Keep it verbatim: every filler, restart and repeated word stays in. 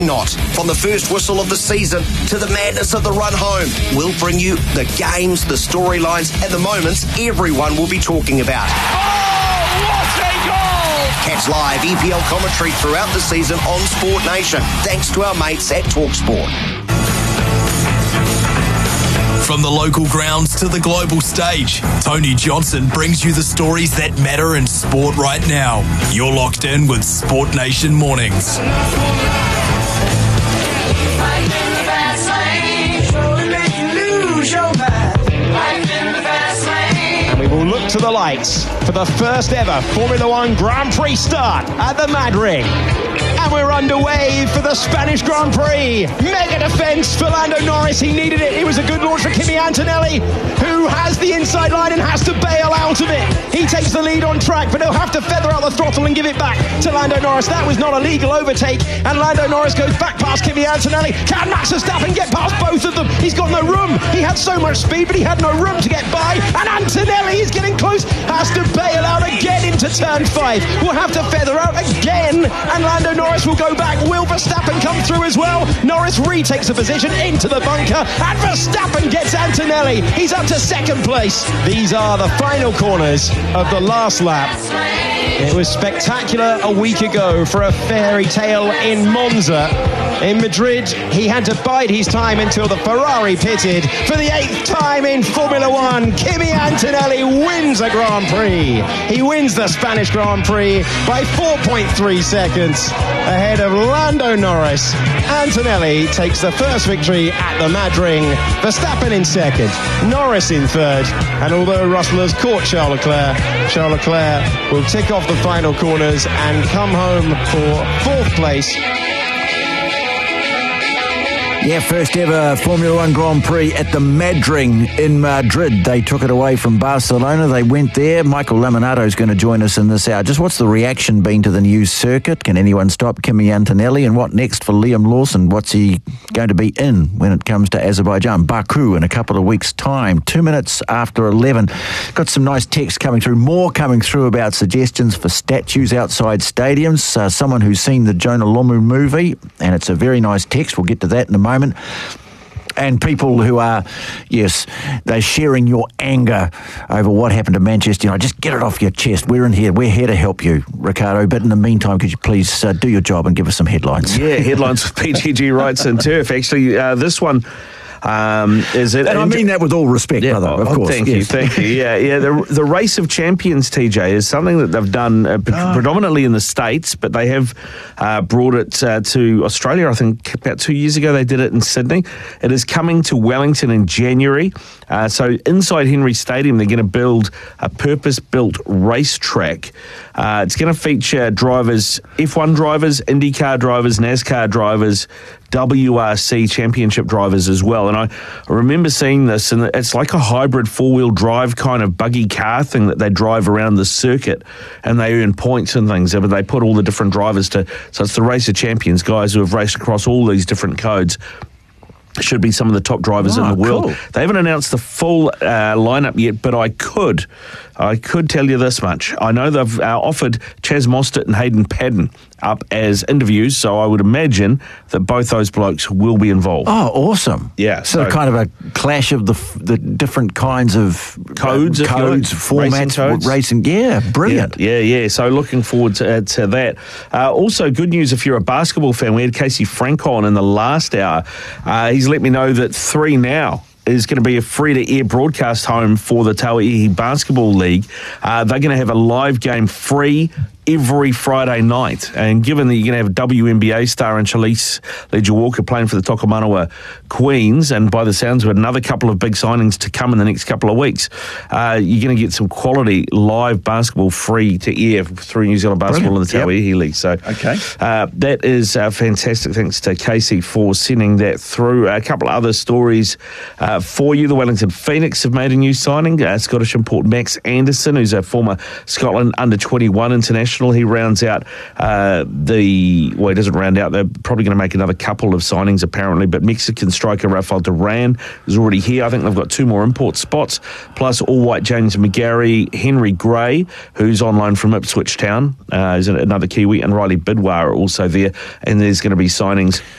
Not. From the first whistle of the season to the madness of the run home, we'll bring you the games, the storylines, and the moments everyone will be talking about. Oh, what a goal! Catch live E P L commentary throughout the season on Sport Nation, thanks to our mates at TalkSport. From the local grounds to the global stage, Tony Johnson brings you the stories that matter in sport right now. You're locked in with Sport Nation Mornings. And we will look to the lights for the first ever Formula One Grand Prix start at the Mad Ring. And we're underway for the Spanish Grand Prix. Mega defence for Lando Norris. He needed it. It was a good launch for Kimi Antonelli, who has the inside line and has to bail out of it. He takes the lead on track, but he'll have to feather out the throttle and give it back to Lando Norris. That was not a legal overtake, and Lando Norris goes back past Kimi Antonelli. Can Max Verstappen get past both of them? He's got no room. He had so much speed, but he had no room to get by, and Antonelli is getting close, has to bail out again into turn five. We'll have to feather out again, and Lando Norris will go back. Will Verstappen come through as well? Norris retakes the position into the bunker, and Verstappen gets Antonelli. He's up to second place. These are the final corners of the last lap. It was spectacular a week ago for a fairy tale in Monza. In Madrid, he had to bide his time until the Ferrari pitted. For the eighth time in Formula One, Kimi Antonelli wins a Grand Prix. He wins the Spanish Grand Prix by four point three seconds ahead of Lando Norris. Antonelli takes the first victory at the Mad Ring. Verstappen in second, Norris in third. And although Russell has caught Charles Leclerc, Charles Leclerc will tick off the final corners and come home for fourth place. Yeah, first ever Formula One Grand Prix at the Mad Ring in Madrid. They took it away from Barcelona. They went there. Michael Laminato is going to join us in this hour. Just what's the reaction been to the new circuit? Can anyone stop Kimi Antonelli? And what next for Liam Lawson? What's he going to be in when it comes to Azerbaijan? Baku in a couple of weeks' time. Two minutes after eleven. Got some nice text coming through. More coming through about suggestions for statues outside stadiums. Uh, someone who's seen the Jonah Lomu movie, and it's a very nice text. We'll get to that in a moment. moment. And people who are, yes, they're sharing your anger over what happened to Manchester United. Just get it off your chest. We're in here. We're here to help you, Ricardo. But in the meantime, could you please uh, do your job and give us some headlines? Yeah, headlines with P G G Rights and Turf. Actually, uh, this one... Um, is it? And I mean that with all respect, yeah, brother, of oh, course. Thank yes. you, thank you. Yeah, yeah. The, the Race of Champions, T J, is something that they've done uh, oh. predominantly in the States, but they have uh, brought it uh, to Australia. I think about two years ago they did it in Sydney. It is coming to Wellington in January. Uh, so inside Henry Stadium, they're going to build a purpose-built racetrack. Uh, it's going to feature drivers, F one drivers, IndyCar drivers, NASCAR drivers, W R C championship drivers as well. And I, I remember seeing this, and it's like a hybrid four-wheel drive kind of buggy car thing that they drive around the circuit, and they earn points and things. But they put all the different drivers to, so it's the Race of Champions, guys who have raced across all these different codes. Should be some of the top drivers oh, in the world. Cool. They haven't announced the full uh, lineup yet, but I could, I could tell you this much. I know they've uh, offered Chaz Mostert and Hayden Paddon up as interviews, so I would imagine that both those blokes will be involved. Oh, awesome! Yeah, so, so kind of a clash of the the different kinds of codes, uh, codes, formats, racing, codes. racing. Yeah, brilliant. Yeah, yeah. yeah. So looking forward to, uh, to that. Uh, also, good news if you're a basketball fan. We had Casey Frank on in the last hour. Uh, he's let me know that Three Now is going to be a free-to-air broadcast home for the Tauihi Basketball League. Uh, they're going to have a live game free every Friday night. And given that you're going to have a W N B A star in Chalise Ledger-Walker playing for the Tokomanawa Queens, and by the sounds of it, another couple of big signings to come in the next couple of weeks, uh, you're going to get some quality live basketball free to air through New Zealand Basketball in the Tauihi yep. League. So okay. uh, that is uh, fantastic. Thanks to Casey for sending that through. A couple of other stories uh, for you. The Wellington Phoenix have made a new signing. Uh, Scottish import Max Anderson, who's a former Scotland under twenty-one international. He rounds out uh, the, well, he doesn't round out, they're probably going to make another couple of signings apparently, but Mexican striker Rafael Duran is already here. I think they've got two more import spots, plus all-white James McGarry, Henry Gray, who's on loan from Ipswich Town, uh, is another Kiwi, and Riley Bidwar are also there, and there's going to be signings